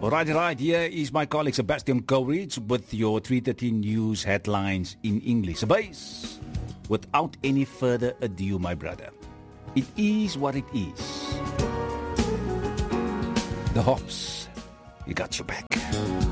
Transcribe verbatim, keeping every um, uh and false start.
Right, right. Here is my colleague Sebastian Courage with your three thirty news headlines in English. Base, without any further ado, my brother, it is what it is. The Hops, you got your back.